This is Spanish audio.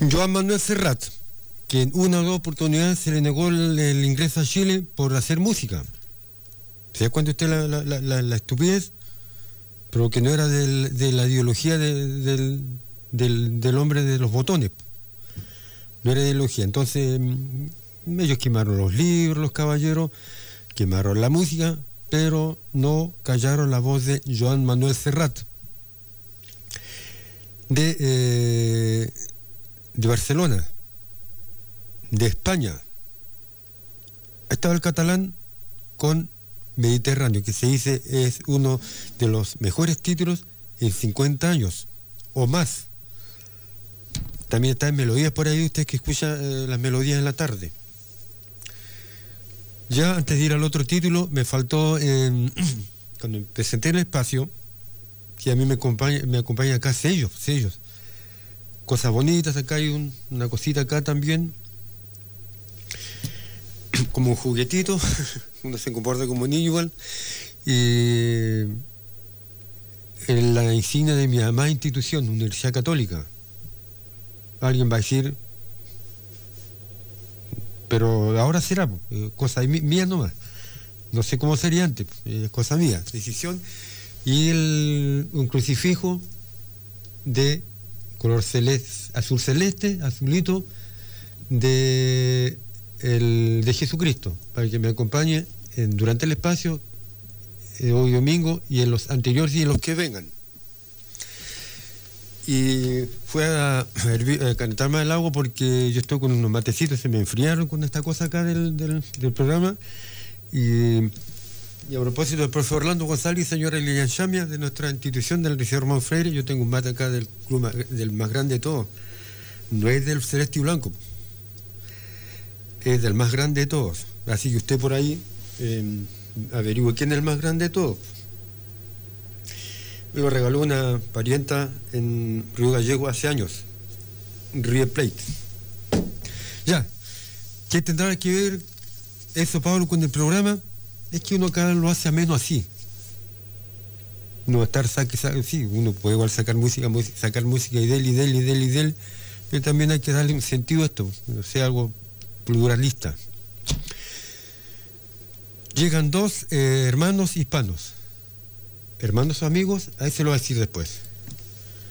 Joan Manuel Serrat, que en una o dos oportunidades se le negó el ingreso a Chile por hacer música. ¿Se da cuenta usted la estupidez? Pero que no era de la ideología del hombre de los botones. No era ideología. Entonces, ellos quemaron los libros, los caballeros, quemaron la música, pero no callaron la voz de Joan Manuel Serrat, de Barcelona, de España. Estaba el catalán con Mediterráneo, que se dice es uno de los mejores títulos en 50 años o más. También está en melodías por ahí, usted que escucha las melodías en la tarde. Ya antes de ir al otro título, me faltó, cuando presenté el espacio, que a mí me acompaña acá sellos. Cosas bonitas, acá hay una cosita acá también, como un juguetito, uno se comporta como un niño igual, y en la insignia de mi amada institución, Universidad Católica. Alguien va a decir, pero ahora será, cosa mía nomás, no sé cómo sería antes, cosa mía, decisión, y un crucifijo de color celeste, azul celeste, azulito, de Jesucristo, para que me acompañe durante el espacio, hoy domingo, y en los anteriores y en los que vengan. Y fue a calentarme el agua porque yo estoy con unos matecitos, se me enfriaron con esta cosa acá del programa. Y a propósito del profesor Orlando González y señora Lilian Chamia, de nuestra institución del Liceo Ramón Freire, yo tengo un mate acá del club del más grande de todos. No es del celeste y blanco, es del más grande de todos. Así que usted por ahí averigüe quién es el más grande de todos. Me lo regaló una parienta en Río Gallego hace años, River Plate. Ya, ¿qué tendrá que ver eso, Pablo, con el programa? Es que uno cada vez lo hace a menos así. No estar sí, uno puede igual sacar música y de él, pero también hay que darle un sentido a esto, o sea, algo pluralista. Llegan dos hermanos hispanos. Hermanos o amigos, ahí se lo voy a decir después.